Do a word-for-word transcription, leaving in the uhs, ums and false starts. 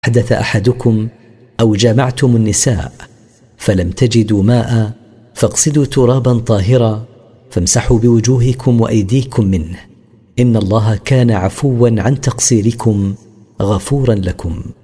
حدث أحدكم أو جامعتم النساء فلم تجدوا ماء فاغسلوا ترابا طاهرا فامسحوا بوجوهكم وأيديكم منه، إن الله كان عفوا عن تقصيركم غفورا لكم.